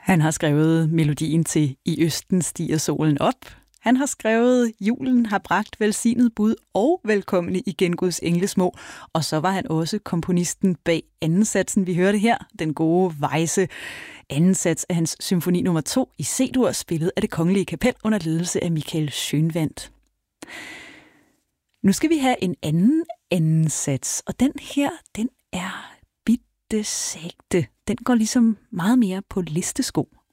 Han har skrevet melodien til I Østen stiger solen op. Han har skrevet Julen har bragt velsignet bud og Velkommen igen Guds engle små. Og så var han også komponisten bag anden satsen, vi hørte her. Den gode, vejse anden sats af hans symfoni nummer 2 i C-dur, spillet af Det Kongelige Kapel under ledelse af Michael Schönwandt. Nu skal vi have en anden sats, og den her, den er bitte sagte. Den går ligesom meget mere på listesko.